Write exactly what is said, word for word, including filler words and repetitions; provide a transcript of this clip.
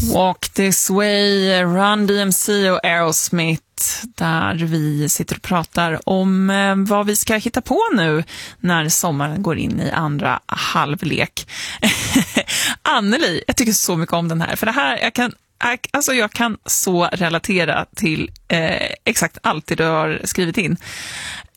Walk This Way, Run D M C och Aerosmith, där vi sitter och pratar om eh, vad vi ska hitta på nu när sommaren går in i andra halvlek. Anneli, jag tycker så mycket om den här, för det här, jag kan Alltså jag kan så relatera till eh, exakt allt det du har skrivit in.